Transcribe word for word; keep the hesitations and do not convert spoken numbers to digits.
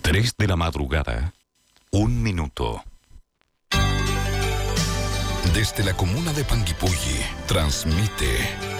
Tres de la madrugada, un minuto. Desde la comuna de Panguipulli, transmite